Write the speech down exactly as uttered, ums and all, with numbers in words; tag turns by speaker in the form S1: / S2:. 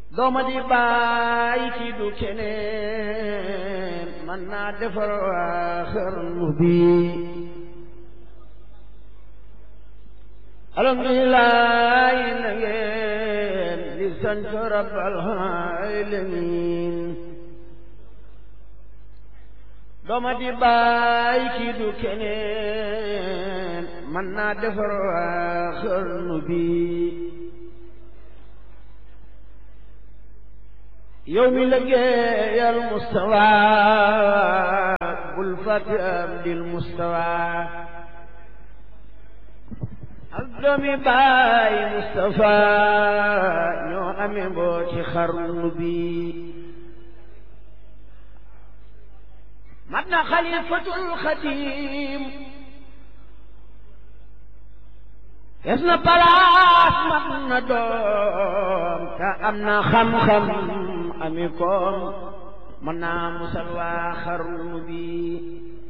S1: dooma di baay ki du keneen man naa defar waa xarnu bi alhamdulilah na ngeen di sant rabbal alamin dooma di baay ki du keneen man naa defar waa xarnu bi yow mi liggéeyal Mustafa bul fàtte Abdil Mustafa ak doomi baay Mustafa ñoo amee mbooti xarnu bi mat na xalifatul xadim es na palaas mat na doom te am na xam-xam ami koom mën naa musal waa xarnu bi